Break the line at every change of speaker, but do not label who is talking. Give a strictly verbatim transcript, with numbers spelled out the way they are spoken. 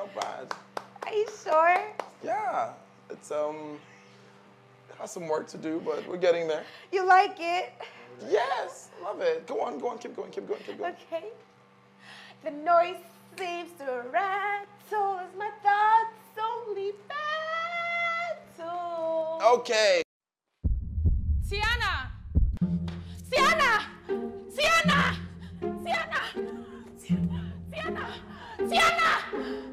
not bad.
Are you sure?
Yeah, it's um, it has some work to do, but we're getting there.
You like it?
Yes, love it. Go on, go on, keep going, keep going, keep going.
Okay. The noise seems to rattle as my thoughts only battle.
Okay.
Sienna! Sienna! Sienna! Sienna! Sienna! Sienna! Sienna!